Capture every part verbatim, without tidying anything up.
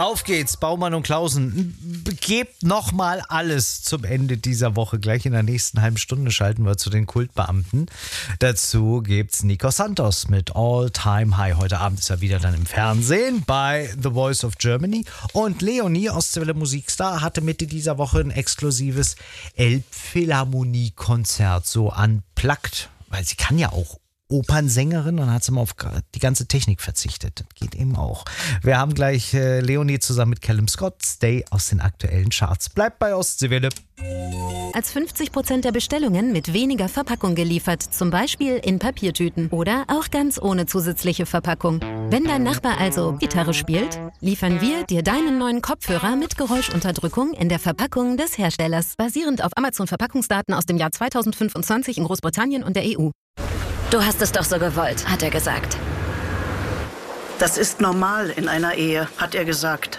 Auf geht's, Baumann und Klausen. Gebt nochmal alles zum Ende dieser Woche. Gleich in der nächsten halben Stunde schalten wir zu den Kultbeamten. Dazu gibt's Nico Santos mit All Time High. Heute Abend ist er wieder dann im Fernsehen bei The Voice of Germany. Und Leonie, Ostwelle Musikstar, hatte Mitte dieser Woche ein exklusives Elbphilharmonie-Konzert, so unplugged. Weil sie kann ja auch Opernsängerin und hat sie mal auf die ganze Technik verzichtet. Das geht eben auch. Wir haben gleich äh, Leonie zusammen mit Callum Scott, Stay aus den aktuellen Charts. Bleibt bei Ostseewelle. Als fünfzig Prozent der Bestellungen mit weniger Verpackung geliefert, zum Beispiel in Papiertüten oder auch ganz ohne zusätzliche Verpackung. Wenn dein Nachbar also Gitarre spielt, liefern wir dir deinen neuen Kopfhörer mit Geräuschunterdrückung in der Verpackung des Herstellers, basierend auf Amazon-Verpackungsdaten aus dem Jahr zweitausendfünfundzwanzig in Großbritannien und der E U. Du hast es doch so gewollt, hat er gesagt. Das ist normal in einer Ehe, hat er gesagt.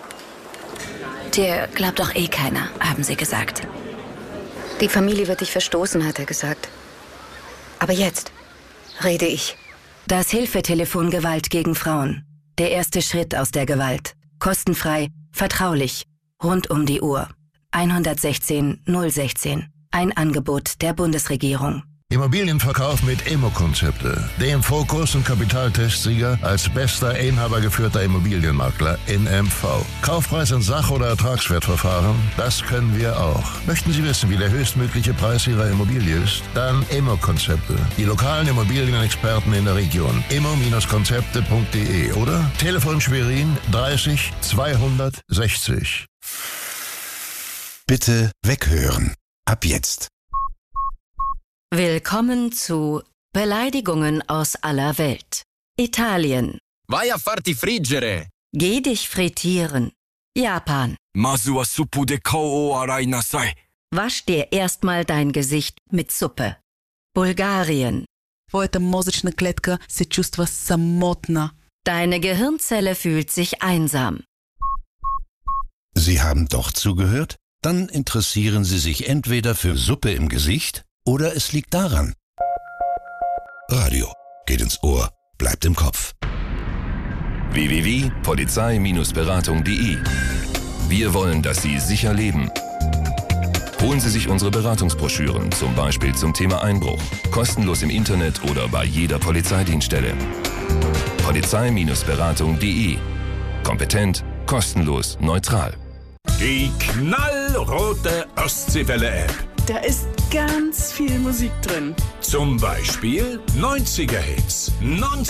Dir glaubt doch eh keiner, haben sie gesagt. Die Familie wird dich verstoßen, hat er gesagt. Aber jetzt rede ich. Das Hilfetelefon Gewalt gegen Frauen. Der erste Schritt aus der Gewalt. Kostenfrei, vertraulich, rund um die Uhr. eins eins sechs null eins sechs. Ein Angebot der Bundesregierung. Immobilienverkauf mit Immo-Konzepte. Dem Fokus- und Kapitaltestsieger als bester inhabergeführter Immobilienmakler in M V. Kaufpreis in Sach- oder Ertragswertverfahren? Das können wir auch. Möchten Sie wissen, wie der höchstmögliche Preis Ihrer Immobilie ist? Dann Immo-Konzepte. Die lokalen Immobilienexperten in der Region. immo Konzepte punkt de oder Telefon Schwerin dreißig zweihundertsechzig. Bitte weghören. Ab jetzt. Willkommen zu Beleidigungen aus aller Welt. Italien. Vai a farti friggere. Geh dich frittieren. Japan. Masu wa suppu de kao o arai nasai. Wasch dir erstmal dein Gesicht mit Suppe. Bulgarien. Твоята мозъчна клетка се чувства самотна. Deine Gehirnzelle fühlt sich einsam. Sie haben doch zugehört? Dann interessieren Sie sich entweder für Suppe im Gesicht oder es liegt daran. Radio geht ins Ohr, bleibt im Kopf. w w w punkt polizei Beratung punkt de. Wir wollen, dass Sie sicher leben. Holen Sie sich unsere Beratungsbroschüren, zum Beispiel zum Thema Einbruch, kostenlos im Internet oder bei jeder Polizeidienststelle. Polizei Beratung punkt de. Kompetent, kostenlos, neutral. Die knallrote Ostseewelle-App. Da ist ganz viel Musik drin. Zum Beispiel neunziger Hits.